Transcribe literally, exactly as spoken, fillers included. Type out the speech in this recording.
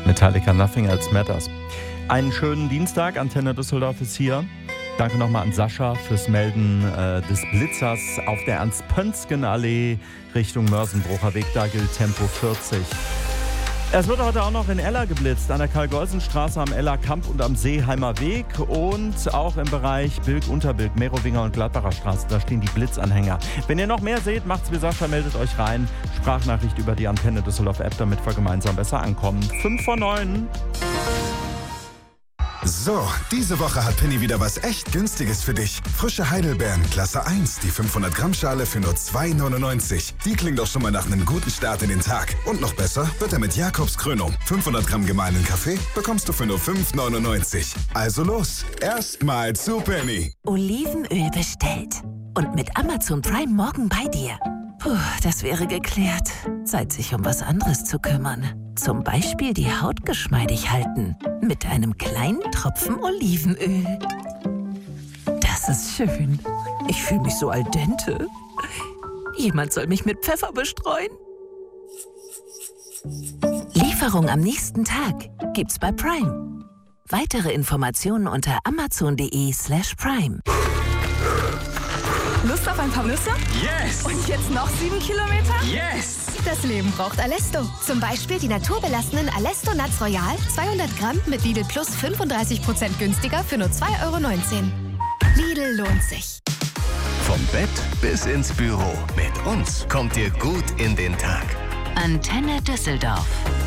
Metallica, Nothing Else Matters. Einen schönen Dienstag, Antenne Düsseldorf ist hier. Danke nochmal an Sascha fürs Melden äh, des Blitzers auf der Ernst-Pönsken-Allee Richtung Mörsenbrucher Weg. Da gilt Tempo vierzig. Es wird heute auch noch in Eller geblitzt, an der Karl-Golsen-Straße am Eller-Kamp und am Seeheimer Weg und auch im Bereich Bilk-Unterbilk, Merowinger und Gladbacher Straße, da stehen die Blitzanhänger. Wenn ihr noch mehr seht, macht's wie Sascha, meldet euch rein. Sprachnachricht über die Antenne Düsseldorf App, damit wir gemeinsam besser ankommen. fünf vor neun. So, diese Woche hat Penny wieder was echt Günstiges für dich. Frische Heidelbeeren, Klasse eins, die fünfhundert Gramm Schale für nur zwei neunundneunzig. Die klingt doch schon mal nach einem guten Start in den Tag. Und noch besser wird er mit Jakobs Krönung. fünfhundert Gramm gemahlenen Kaffee bekommst du für nur fünf neunundneunzig. Also los, erstmal zu Penny. Olivenöl bestellt. Und mit Amazon Prime morgen bei dir. Puh, das wäre geklärt. Zeit, sich um was anderes zu kümmern. Zum Beispiel die Haut geschmeidig halten. Mit einem kleinen Tropfen Olivenöl. Das ist schön. Ich fühle mich so al dente. Jemand soll mich mit Pfeffer bestreuen. Lieferung am nächsten Tag gibt's bei Prime. Weitere Informationen unter amazon.de slash prime. Lust auf ein paar Nüsse? Yes! Und jetzt noch sieben Kilometer? Yes! Das Leben braucht Alesto. Zum Beispiel die naturbelassenen Alesto Nuts Royal, zweihundert Gramm mit Lidl Plus fünfunddreißig Prozent günstiger für nur zwei Euro neunzehn. Lidl lohnt sich. Vom Bett bis ins Büro. Mit uns kommt ihr gut in den Tag. Antenne Düsseldorf.